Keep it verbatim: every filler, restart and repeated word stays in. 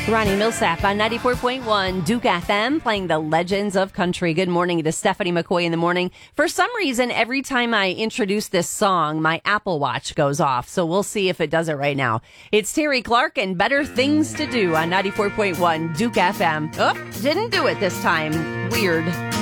Ronnie Millsap on ninety-four point one Duke F M playing the Legends of Country. Good morning. It is Stephanie McCoy in the morning. For some reason, every time I introduce this song, my Apple Watch goes off. So we'll see if it does it right now. It's Terry Clark and Better Things to Do on ninety-four point one Duke F M. Oh, didn't do it this time. Weird.